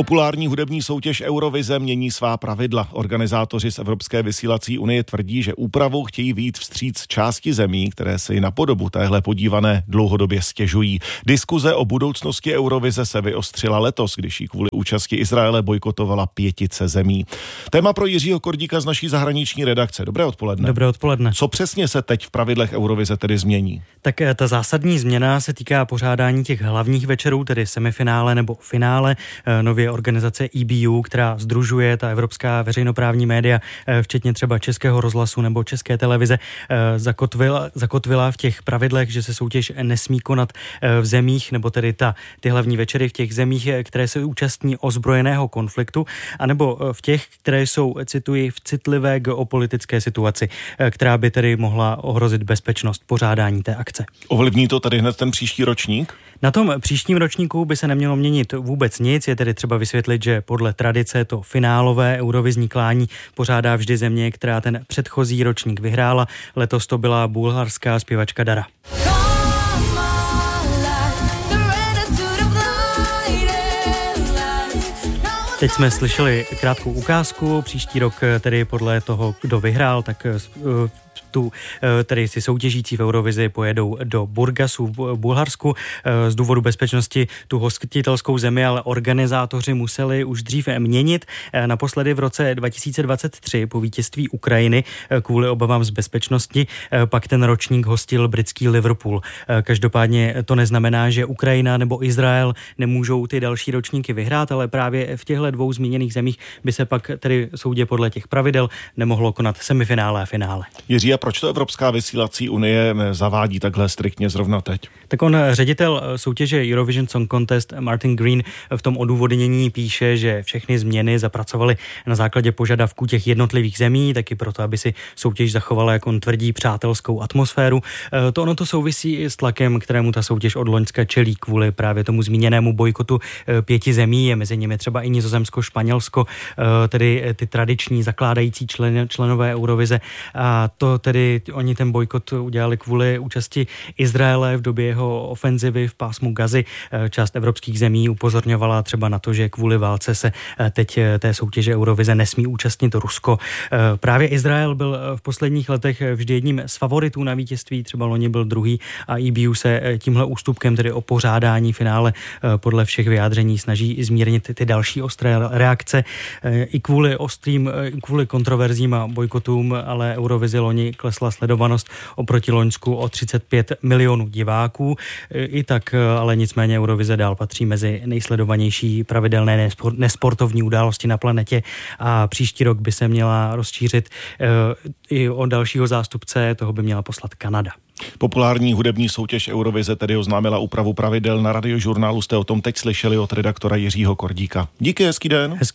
Populární hudební soutěž Eurovize mění svá pravidla. Organizátoři z Evropské vysílací unie tvrdí, že úpravou chtějí vyjít vstříc části zemí, které si na podobu téhle podívané dlouhodobě stěžují. Diskuze o budoucnosti Eurovize se vyostřila letos, když ji kvůli účasti Izraele bojkotovala 5 zemí. Téma pro Jiřího Kordíka z naší zahraniční redakce. Dobré odpoledne. Dobré odpoledne. Co přesně se teď v pravidlech Eurovize tedy změní? Tak ta zásadní změna se týká pořádání těch hlavních večerů, tedy semifinále nebo finále. Nově organizace EBU, která sdružuje ta evropská veřejnoprávní média, včetně třeba Českého rozhlasu nebo České televize, zakotvila v těch pravidlech, že se soutěž nesmí konat v zemích, nebo tedy ty hlavní večery v těch zemích, které se účastní ozbrojeného konfliktu, anebo v těch, které jsou, cituji, v citlivé geopolitické situaci, která by tedy mohla ohrozit bezpečnost pořádání té akce. Ovlivní to tady hned ten příští ročník? Na tom příštím ročníku by se nemělo měnit vůbec nic, je tedy třeba vysvětlit, že podle tradice to finálové eurovizní klání pořádá vždy země, která ten předchozí ročník vyhrála. Letos to byla bulharská zpěvačka Dara. Teď jsme slyšeli krátkou ukázku, příští rok tedy podle toho, kdo vyhrál, tak tedy si soutěžící v Eurovizi pojedou do Burgasu v Bulharsku. Z důvodu bezpečnosti tu hostitelskou zemi ale organizátoři museli už dřív měnit. Naposledy v roce 2023 po vítězství Ukrajiny kvůli obavám z bezpečnosti pak ten ročník hostil britský Liverpool. Každopádně to neznamená, že Ukrajina nebo Izrael nemůžou ty další ročníky vyhrát, ale právě v těchto dvou zmíněných zemích by se pak tedy soudě podle těch pravidel nemohlo konat semifinále a finále. Jiří, a proč to Evropská vysílací unie zavádí takhle striktně zrovna teď? Tak ředitel soutěže Eurovision Song Contest Martin Green v tom odůvodnění píše, že všechny změny zapracovali na základě požadavků těch jednotlivých zemí, taky proto, aby si soutěž zachovala, jak on tvrdí, přátelskou atmosféru. To souvisí s tlakem, kterému ta soutěž od loňska čelí kvůli právě tomu zmíněnému bojkotu 5 zemí, je mezi nimi třeba i Nizozemsko, Španělsko, tedy ty tradiční zakládající členové Eurovize. A to tedy oni ten bojkot udělali kvůli účasti Izraele v době jeho ofenzivy v pásmu Gazy. Část evropských zemí upozorňovala třeba na to, že kvůli válce se teď té soutěže Eurovize nesmí účastnit Rusko. Právě Izrael byl v posledních letech vždy jedním z favoritů na vítězství, třeba loni byl druhý a EBU se tímhle ústupkem, tedy o pořádání finále podle všech vyjádření snaží zmírnit ty další ostré reakce. I kvůli kontroverzím a bojkotům, ale Eurovizi loni klesla sledovanost oproti loňsku o 35 milionů diváků. I tak, ale nicméně Eurovize dál patří mezi nejsledovanější pravidelné nesportovní události na planetě a příští rok by se měla rozšířit i o dalšího zástupce, toho by měla poslat Kanada. Populární hudební soutěž Eurovize tedy oznámila úpravu pravidel. Na Radiožurnálu jste o tom teď slyšeli od redaktora Jiřího Kordíka. Díky, hezký den.